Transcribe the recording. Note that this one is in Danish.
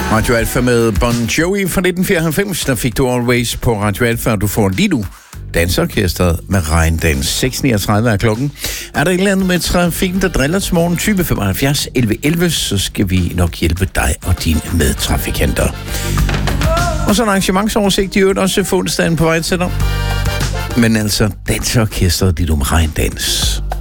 Radio Alfa med Bon Jovi fra 1994. Der fik du Always på Radio Alfa, og du får lige nu Dansorkestret med Regndans. 6.39 er klokken. Er der et eller andet med trafikken, der driller til morgen? Type 75 11 11, så skal vi nok hjælpe dig og dine medtrafikanter. Og så en arrangementsoversigt i øvrigt også onsdagen på vej til dig. Men altså, Dansorkestret lige nu med Regndans.